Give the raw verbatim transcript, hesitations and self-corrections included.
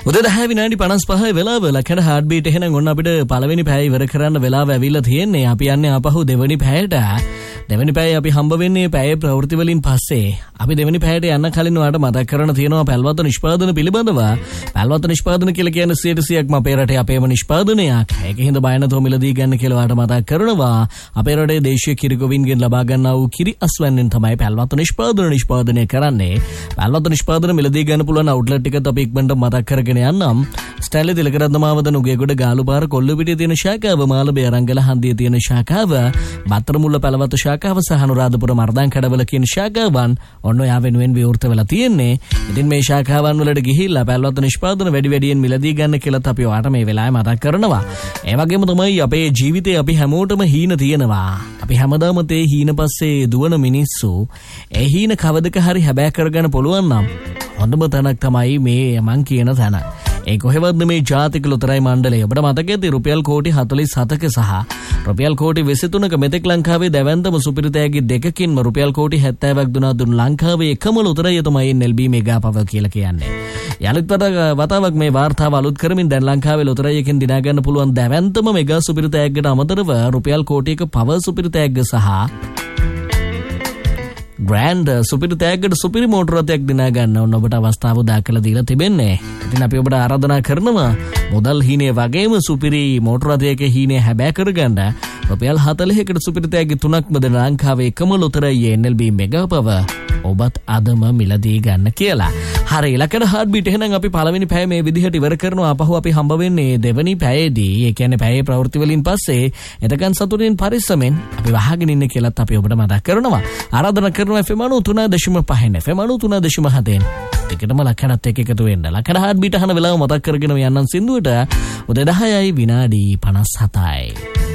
උදේ දහය විනාඩි පනස් පහයි වෙලාව ලකන හાર્ට් බීට් එහෙනම් ඔන්න අපිට පළවෙනි පැය ඉවර කරන්න වෙලාව ඇවිල්ලා තියෙන්නේ. අපි යන්නේ ආපහු දෙවෙනි පැයට. දෙවෙනි පැය අපි හම්බ වෙන්නේ පැයේ ප්‍රවෘත්ති වලින් පස්සේ. අපි දෙවෙනි පැයට යන්න කලින් ඔයාලට මතක් කරන්න තියෙනවා පැල්වත නිෂ්පාදන පිළිබඳව. පැල්වත නිෂ්පාදන කියලා කියන්නේ සියයට සියයක්ම අපේ රටේ අපේම නිෂ්පාදනයක්. ඒකෙන්ද බය නැතුව මිලදී ගන්න කියලා ඔයාලට මතක් කරනවා. අපේ රටේ දේශීය කිරිගොවින්ගෙන් ලබා ගන්නා වූ කිරි අස්වැන්නෙන් තමයි පැල්වත නිෂ්පාදන නිෂ්පාදනය කරන්නේ. පැල්වත නිෂ්පාදන මිලදී ගන්න පුළුවන් අවුට්ලට් එකත් අපි ඉක්මනට මතක් කරගෙන යන්නම්. ස්ටැන්ලි තිලකරත්න මාවත නුගේගොඩ ගාලුපාර කොල්ලුපිටිය තියෙන ශාඛාව, මාළඹේ අරංගල හන්දියේ තියෙන ශාඛාව, බත්තරමුල්ල පැලවත ශාඛාව සහ අනුරාධපුර මර්දාන් කඩවල කියන ශාඛාවන් ඔන්න ඔයා වෙනුවෙන් විවෘත වෙලා තියෙන්නේ. ඉතින් මේ ශාඛාවන් වලට ගිහිල්ලා පැලවත නිෂ්පාදන වැඩි වැඩියෙන් මිලදී ගන්න කියලාත් අපි ඔයාලට මේ වෙලාවේ මතක් කරනවා. ඒ වගේම තමයි අපේ ජීවිතේ අපි හැමෝටම හීන තියෙනවා. අපි හැමදාම තේ හීන පස්සේ දුවන මිනිස්සු. ඒ හීන කවදක හරි හැබෑ කරගන්න පුළුවන් නම් හොඳම තැනක් තමයි මේ මං කියන තැන. ඒ කොහෙවත් නෙමේ ජාතික ලොතරැයි මණ්ඩලය. ඔබට මතක ඇති රුපියල් කෝටි හතළිස් හතක සහ රුපියල් කෝටි විසි තුනක මෙතෙක් ලංකාවේ දැවැන්තම සුපිරිතෑගි දෙකකින්ම රුපියල් කෝටි හැත්තෑවක් දුනා දුන් ලංකාවේ එකම ලොතරැය තමයි එන් එල් බී මෙගා පවර් කියලා කියන්නේ. යලිත් වතාවක් මේ වාර්තාව අලුත් කරමින් දැන් ලංකාවේ ලොතරැයකින් දිනා ගන්න පුළුවන් දැවැන්තම මෙගා සුපිරිතෑග්ගට අමතරව රුපියල් කෝටියක පවර් සුපිරිතෑග්ග සහ ග්‍රෑන්ඩ් සුපිරි තෑග්ගට සුපිරි මෝටර රථයක් දිනා ගන්න ඕන ඔබට අවස්ථාව දාකලා දීලා තිබෙන්නේ. ඉතින් අපි ඔබට ආරාධනා කරනවා මුදල් හීනේ වගේම සුපිරි මෝටර රථයක හීනේ හැබෑ කරගන්න රුපියල් හතළිහකට සුපිරි තෑග්ග තුනක්ම දෙන ලංකාවේ එකම ලොතරැයි එන් එල් බී මෙගා පවර් ඔබත් අදම මිලදී ගන්න කියලා. හරි ලකන හાર્ට් බීට් එහෙනම් අපි පළවෙනි පැය මේ විදිහට ඉවර කරනවා. අපහු අපි හම්බ වෙන්නේ දෙවෙනි පැයේදී. ඒ කියන්නේ පැයේ ප්‍රවෘත්ති වලින් පස්සේ එතකන් සතුටින් පරිස්සමෙන් අපි වහගෙන ඉන්න කියලාත් අපි ඔබට මතක් කරනවා. ආරාධනා කරනවා එෆ් එම් අනූතුන දශම පහ එෆ් එම් අනූතුන දශම හත ටිකටම ලකනත් එක්ක එකතු වෙන්න. ලකන හાર્ට් බීට් අහන වෙලාව මතක් කරගෙන යන්නම් සින්දුවට. උදේ දහයයි විනාඩි පනස් හතයි.